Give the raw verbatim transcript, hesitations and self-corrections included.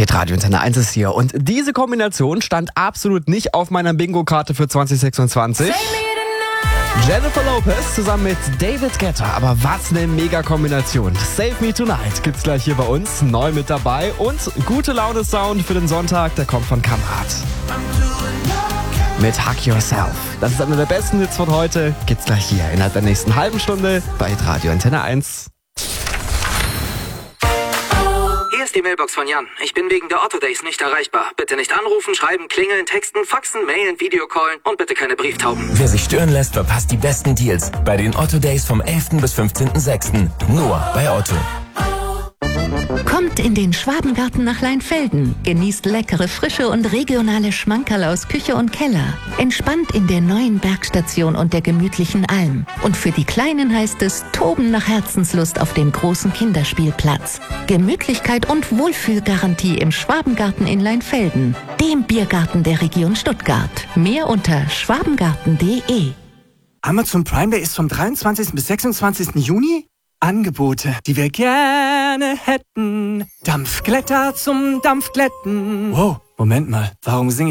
Hitradio Antenne eins ist hier und diese Kombination stand absolut nicht auf meiner Bingo-Karte für zwanzig sechsundzwanzig. Jennifer Lopez zusammen mit David Guetta, aber was eine Mega-Kombination. Save Me Tonight gibt's gleich hier bei uns, neu mit dabei und gute Laune-Sound für den Sonntag, der kommt von Kamerad. Mit Hug Yourself. Das ist einer der besten Hits von heute, gibt's gleich hier innerhalb der nächsten halben Stunde bei Hitradio Antenne eins. Hier ist die Mailbox von Jan. Ich bin wegen der Otto Days nicht erreichbar. Bitte nicht anrufen, schreiben, klingeln, texten, faxen, mailen, Videocallen und bitte keine Brieftauben. Wer sich stören lässt, verpasst die besten Deals bei den Otto Days vom elften bis fünfzehnten sechsten Nur bei Otto. Kommt in den Schwabengarten nach Leinfelden. Genießt leckere, frische und regionale Schmankerl aus Küche und Keller. Entspannt in der neuen Bergstation und der gemütlichen Alm. Und für die Kleinen heißt es Toben nach Herzenslust auf dem großen Kinderspielplatz. Gemütlichkeit und Wohlfühlgarantie im Schwabengarten in Leinfelden. Dem Biergarten der Region Stuttgart. Mehr unter schwabengarten punkt de. Amazon Prime Day ist vom dreiundzwanzigsten bis sechsundzwanzigsten Juni. Angebote, die wir gerne hätten. Dampfglätter zum Dampfglätten. Wow, Moment mal, warum singe ich